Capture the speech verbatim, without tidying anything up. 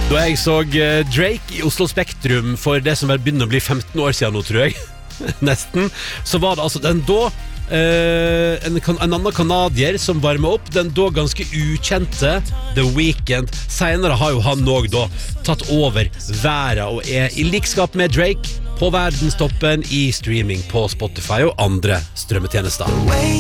Da jeg så Drake i Oslo Spektrum for det som vel begynner å bli femten år siden nå, tror jeg, nesten, så var det altså den da uh, en, en annen kanadier som varmet opp den da ganske ukjente The Weeknd. Senere har jo han også da tatt over verden og er i likskap med Drake på verdenstoppen i streaming på Spotify og andre strømmetjenester.